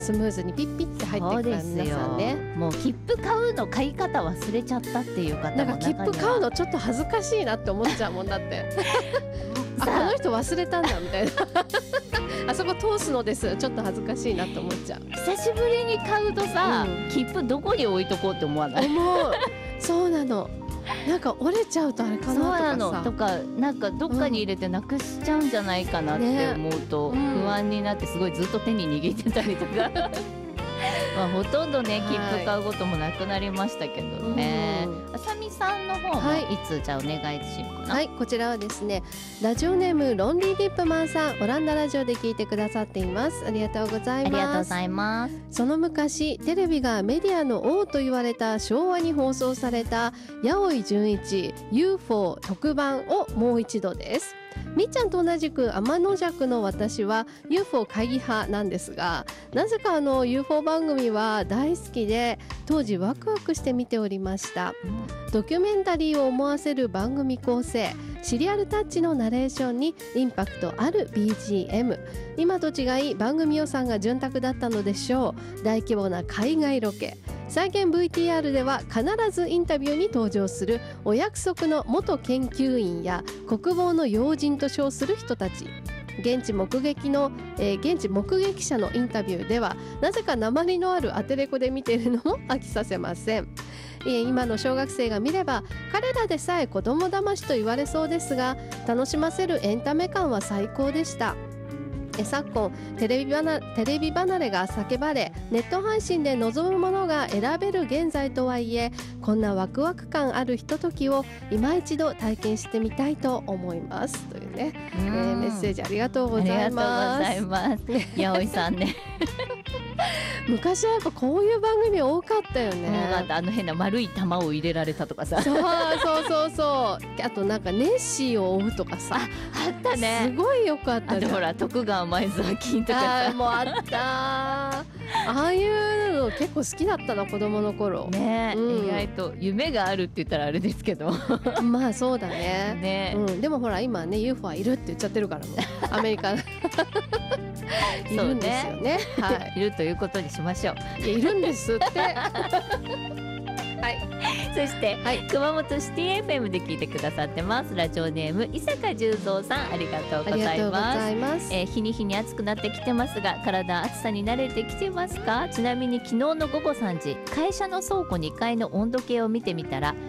スムーズにピッピッて入っていくから、皆さんね。 もう切符買うの買い方忘れちゃったっていう方もなんか切符買うのちょっと恥ずかしいなって思っちゃうもんだってあ、この人忘れたんだみたいなあそこ通すのです、ちょっと恥ずかしいなって思っちゃう。 久しぶりに買うとさ、切符どこに置いとこうって思わない？ 思うそうなの。なんか折れちゃうとあれかなとかさ、 そうなのとか、なんかどっかに入れてなくしちゃうんじゃないかなって思うと不安になって、すごいずっと手に握ってたりとかまあほとんどね切符買うこともなくなりましたけどね。あさみさんの方もいつじゃあお願いしようかな。 はい、こちらはですね、ラジオネームロンリーリップマンさん、オランダラジオで聞いてくださっています。ありがとうございます。 ありがとうございます。 その昔、テレビがメディアの王と言われた昭和に放送された八尾純一 UFO 特番をもう一度です。みっちゃんと同じく天の弱の私は UFO 会議派なんですが、なぜかUFO 番組は大好きで、当時ワクワクして見ておりました。ドキュメンタリーを思わせる番組構成、シリアルタッチのナレーションにインパクトある BGM、 今と違い番組予算が潤沢だったのでしょう。大規模な海外ロケ、再現 VTR では必ずインタビューに登場するお約束の元研究員や国防の要人と称する人たち、現地目撃者のインタビューではなぜか訛りのあるアテレコで見ているのも飽きさせません。今の小学生が見れば彼らでさえ子供騙しと言われそうですが、楽しませるエンタメ感は最高でした。昨今テレビ離れが叫ばれ、ネット配信で望むものが選べる現在とはいえ、こんなワクワク感あるひとときを今一度体験してみたいと思いますというね、メッセージありがとうございます。 ありがとうございます。八尾さんね昔はやっぱこういう番組多かったよね。 変な丸い玉を入れられたとかさ、 そうあとなんかネッシーを追うとかさ、 あったね。 すごいよかったじゃん。 あとほら徳川埋蔵金とかさ、 もうあったああいうの結構好きだったな、子供の頃ね、意外と夢があるって言ったらあれですけどまあそうだねでもほら今ね UFO はいるって言っちゃってるからもうアメリカいるんですよね。はい、 いるということにしましょう。 いるんですってはい、 そして、熊本シティ FM で聞いてくださってます。ラジオネーム伊坂十三さん、ありがとうございます。日に日に暑くなってきてますが、体暑さに慣れてきてますか？ちなみに昨日の午後3時、会社の倉庫2階の温度計を見てみたら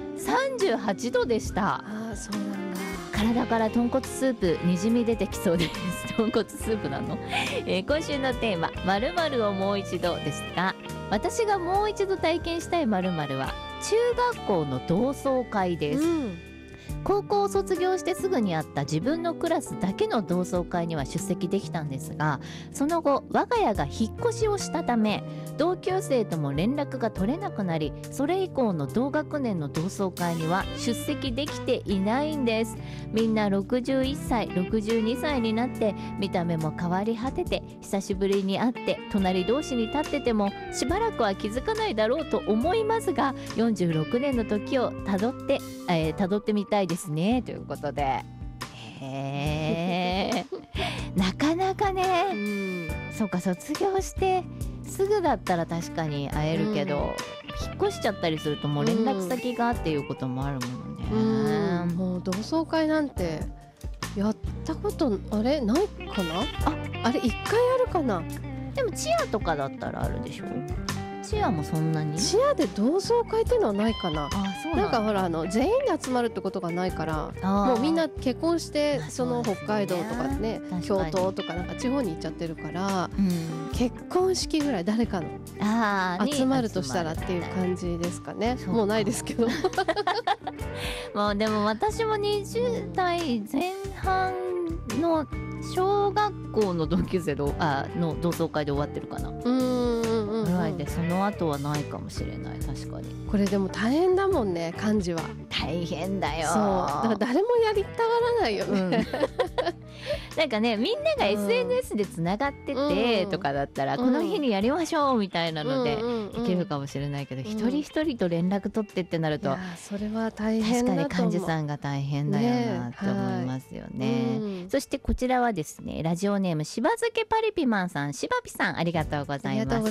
38度でした。 あ、そうなんだ。 体から豚骨スープにじみ出てきそうです豚骨スープなの、今週のテーマ〇〇をもう一度ですが、私がもう一度体験したい〇〇は中学校の同窓会です、高校を卒業してすぐにあった自分のクラスだけの同窓会には出席できたんですが、その後我が家が引っ越しをしたため同級生とも連絡が取れなくなり、それ以降の同学年の同窓会には出席できていないんです。みんな61歳62歳になって見た目も変わり果てて、久しぶりに会って隣同士に立っててもしばらくは気づかないだろうと思いますが、46年の時をたどってみたいですねということで、なかなかね、そうか、卒業してすぐだったら確かに会えるけど、引っ越しちゃったりするともう連絡先がっていうこともあるものね。 もう同窓会なんてやったことあれないかな。あれ1回あるかな。 でもチアとかだったらあるでしょ。チアもそんなに。 チアで同窓会っていうのはないかな。 そうなんかほら全員で集まるってことがないから、もうみんな結婚してその北海道とかね、京都とかなんか地方に行っちゃってるから、結婚式ぐらい誰かの集まるとしたらっていう感じですかね。もうないですけどもうでも私も20代前半の小学校の同級生の同窓会で終わってるかな。 うんぐらいで、その後はないかもしれない。確かにこれでも大変だもんね、漢字は。 大変だよ。 そうだから誰もやりたがらないよね、 なんかね、みんなが SNS でつながっててとかだったら、この日にやりましょうみたいなのでいけるかもしれないけど、一人一人と連絡取ってってなると、 いやそれは大変だと思う。 確かに幹事さんが大変だよなって思いますよね。そしてこちらはですね、ラジオネームしば漬けパリピマンさん、しばぴさん、ありがとうございます。